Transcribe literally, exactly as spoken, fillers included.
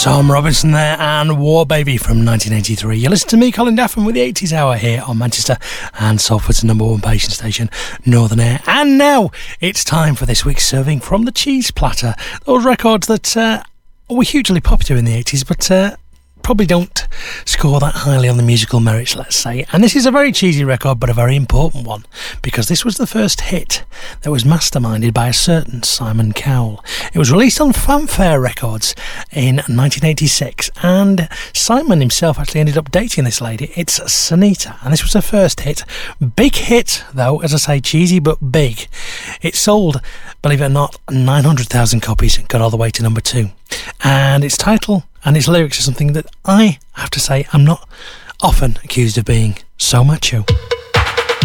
Tom Robinson there and War Baby from nineteen eighty-three. You listen to me, Colin Daffin, with the eighties Hour here on Manchester and Salford's number one patient station, Northern Air. And now it's time for this week's serving from the Cheese Platter. Those records that uh, were hugely popular in the eighties, but uh, probably don't score that highly on the musical merits, let's say. And this is a very cheesy record, but a very important one, because this was the first hit that was masterminded by a certain Simon Cowell. It was released on Fanfare Records in nineteen eighty-six, and Simon himself actually ended up dating this lady. It's Sunita, and this was her first hit. Big hit, though, as I say, cheesy but big. It sold, believe it or not, nine hundred thousand copies, got all the way to number two. And its title and its lyrics are something that I have to say I'm not often accused of being so macho.